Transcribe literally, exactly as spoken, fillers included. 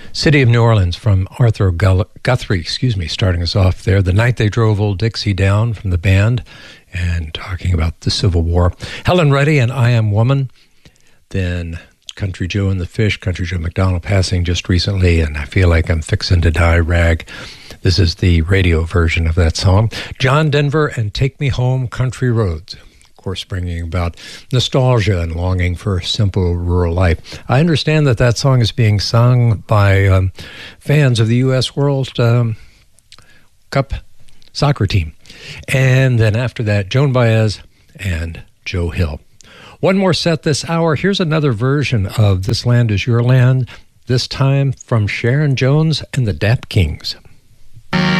City of New Orleans from Arthur Guthrie, excuse me, starting us off there. The Night They Drove Old Dixie Down from the band and talking about the Civil War. Helen Reddy and I Am Woman. Then Country Joe and the Fish, Country Joe McDonald passing just recently, and I Feel Like I'm Fixin' to Die, Rag. This is the radio version of that song. John Denver and Take Me Home, Country Roads. Of course, bringing about nostalgia and longing for a simple rural life. I understand that that song is being sung by um, fans of the U S World um, Cup soccer team. And then after that, Joan Baez and Joe Hill. One more set this hour. Here's another version of This Land Is Your Land, this time from Sharon Jones and the Dap Kings.